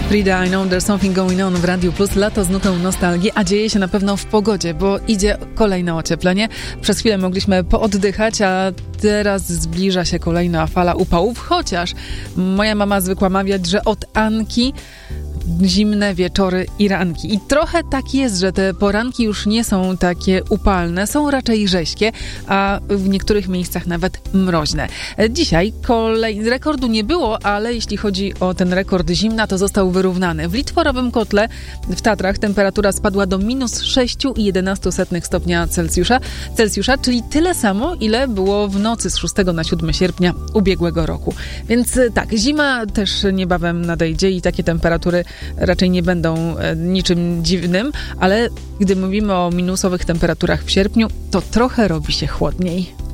Frida, I know there's something going on w Radiu Plus. Lato z nutą nostalgii, a dzieje się na pewno w pogodzie, bo idzie kolejne ocieplenie. Przez chwilę mogliśmy pooddychać, a teraz zbliża się kolejna fala upałów, chociaż moja mama zwykła mawiać, że od Anki zimne wieczory i ranki. I trochę tak jest, że te poranki już nie są takie upalne, są raczej rześkie, a w niektórych miejscach nawet mroźne. Dzisiaj rekordu nie było, ale jeśli chodzi o ten rekord zimna, to został wyrównany. W Litworowym Kotle w Tatrach temperatura spadła do minus 6,11 stopnia Celsjusza, czyli tyle samo, ile było w nocy z 6 na 7 sierpnia ubiegłego roku. Więc tak, zima też niebawem nadejdzie i takie temperatury raczej nie będą niczym dziwnym, ale gdy mówimy o minusowych temperaturach w sierpniu, to trochę robi się chłodniej.